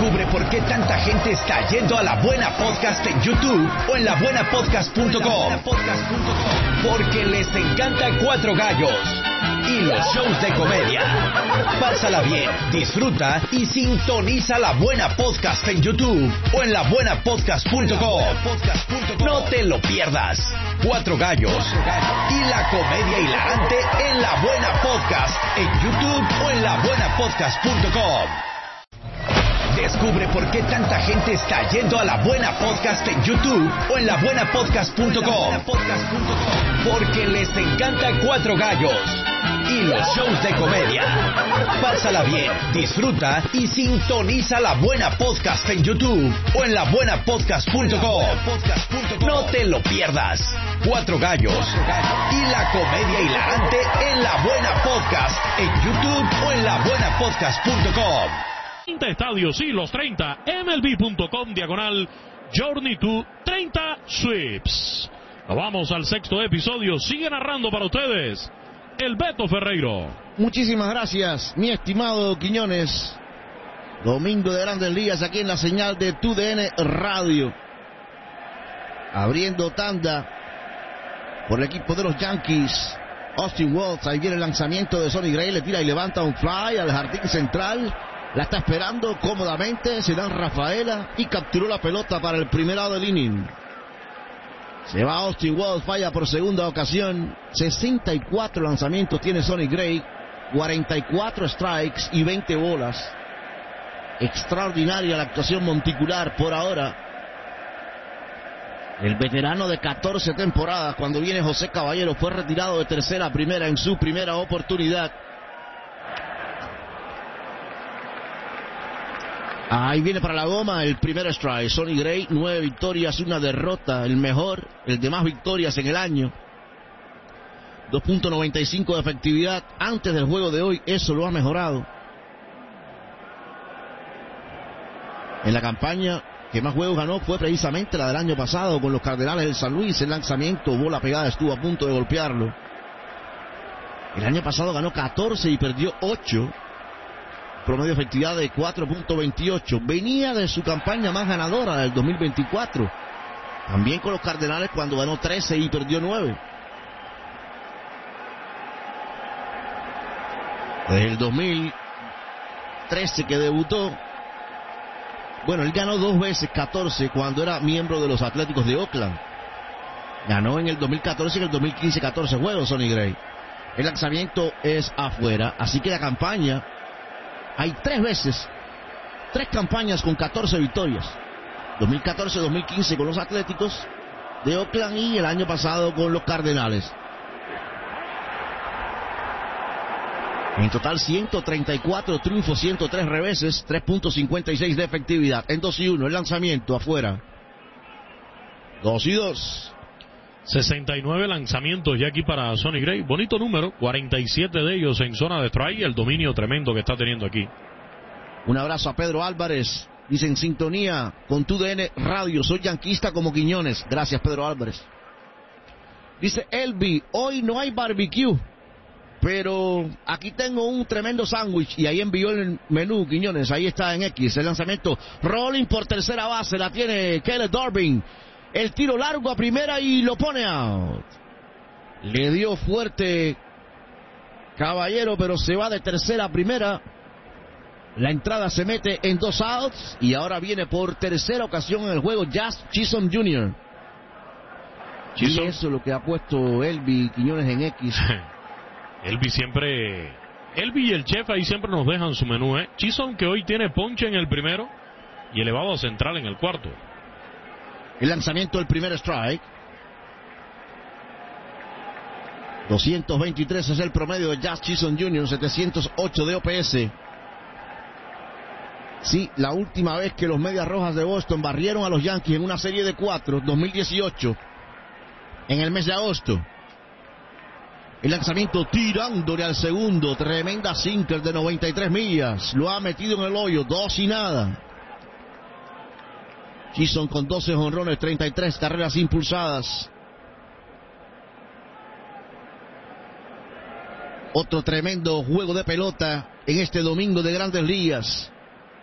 Descubre por qué tanta gente está yendo a La Buena Podcast en YouTube o en labuenapodcast.com. Porque les encanta Cuatro Gallos y los shows de comedia. Pásala bien, disfruta y sintoniza La Buena Podcast en YouTube o en labuenapodcast.com. No te lo pierdas. Cuatro Gallos y la comedia hilarante en La Buena Podcast en YouTube o en labuenapodcast.com. Descubre por qué tanta gente está yendo a La Buena Podcast en YouTube o en labuenapodcast.com. Porque les encanta Cuatro Gallos y los shows de comedia. Pásala bien, disfruta y sintoniza La Buena Podcast en YouTube o en labuenapodcast.com. No te lo pierdas. Cuatro Gallos y la comedia hilarante en La Buena Podcast en YouTube o en labuenapodcast.com. 30 estadios y los 30 MLB.com/ Journey to 30 Sweeps. Nos vamos al sexto episodio. Sigue narrando para ustedes el Beto Ferreiro. Muchísimas gracias, mi estimado Quiñones. Domingo de Grandes Ligas aquí en la señal de TUDN Radio. Abriendo tanda por el equipo de los Yankees. Austin Wells, ahí viene el lanzamiento de Sonny Gray, le tira y levanta un fly al jardín central. La está esperando cómodamente, se dan Rafaela y capturó la pelota para el primer lado del inning. Se va Austin Wells, falla por segunda ocasión. 64 lanzamientos tiene Sonny Gray, 44 strikes y 20 bolas. Extraordinaria la actuación monticular por ahora. El veterano de 14 temporadas, cuando viene José Caballero, fue retirado de tercera a primera en su primera oportunidad. Ahí viene para la goma el primer strike. Sonny Gray, 9 victorias, 1 derrota. El mejor, el de más victorias en el año. 2.95 de efectividad. Antes del juego de hoy, eso lo ha mejorado. En la campaña que más juegos ganó fue precisamente la del año pasado con los Cardenales del San Luis. El lanzamiento, bola pegada, estuvo a punto de golpearlo. El año pasado ganó 14 y perdió 8. Promedio de efectividad de 4.28. Venía de su campaña más ganadora del 2024. También con los Cardenales cuando ganó 13 y perdió 9. Desde el 2013 que debutó. Bueno, él ganó 2 veces 14 cuando era miembro de los Atléticos de Oakland. Ganó en el 2014 y en el 2015 14 juegos Sonny Gray. El lanzamiento es afuera, así que la campaña... Hay 3 veces, 3 campañas con 14 victorias. 2014-2015 con los Atléticos de Oakland y el año pasado con los Cardenales. En total 134 triunfos, 103 reveses, 3.56 de efectividad. En 2-1 el lanzamiento afuera. 2-2. 69 lanzamientos ya aquí para Sonny Gray. Bonito número, 47 de ellos en zona de strike. El dominio tremendo que está teniendo aquí. Un abrazo a Pedro Álvarez. Dice en sintonía con TUDN Radio. Soy yanquista como Quiñones. Gracias, Pedro Álvarez. Dice Elvi, hoy no hay barbecue, pero aquí tengo un tremendo sándwich. Y ahí envió el menú, Quiñones. Ahí está en X. El lanzamiento. Rolling por tercera base. La tiene Caleb Durbin. El tiro largo a primera y lo pone out. Le dio fuerte Caballero, pero se va de tercera a primera. La entrada se mete en 2 outs. Y ahora viene por tercera ocasión en el juego Jazz Chisholm Jr. Y eso es lo que ha puesto Elvi Quiñones en X. Elvi y el chef ahí siempre nos dejan su menú, ¿eh? Chisholm, que hoy tiene ponche en el primero y elevado a central en el cuarto. El lanzamiento del primer strike. 223 es el promedio de Jazz Chisholm Jr., 708 de OPS. Sí, la última vez que los Medias Rojas de Boston barrieron a los Yankees en una serie de 4, 2018, en el mes de agosto. El lanzamiento tirándole al segundo, tremenda sinker de 93 millas, lo ha metido en el hoyo, 2-0. Chisholm con 12 jonrones, 33 carreras impulsadas. Otro tremendo juego de pelota en este domingo de Grandes Ligas.